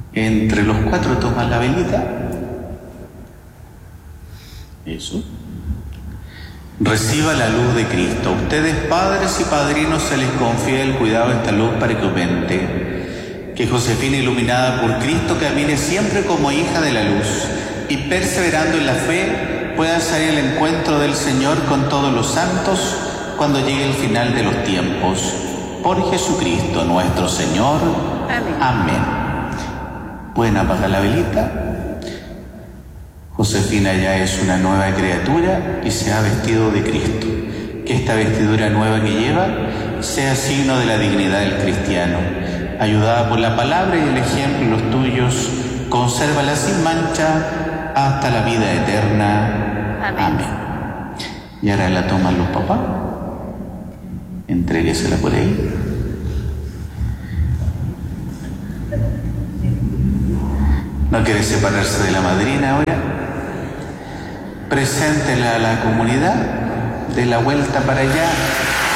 Entre los cuatro toman la velita. Eso. Reciba la luz de Cristo. A ustedes, padres y padrinos, se les confía el cuidado de esta luz para que aumente. Que Josefina, iluminada por Cristo, camine siempre como hija de la luz y perseverando en la fe pueda salir al encuentro del Señor con todos los santos cuando llegue el final de los tiempos. Por Jesucristo nuestro Señor. Amén. Amén. Pueden apagar la velita. Josefina ya es una nueva criatura y se ha vestido de Cristo. Que esta vestidura nueva que lleva sea signo de la dignidad del cristiano. Ayudada por la palabra y el ejemplo de los tuyos, consérvala sin mancha hasta la vida eterna. Amén. Amén. Y ahora la toman los papás. Entréguesela por ahí. ¿No quiere separarse de la madrina ahora? Preséntela a la comunidad, de la vuelta para allá.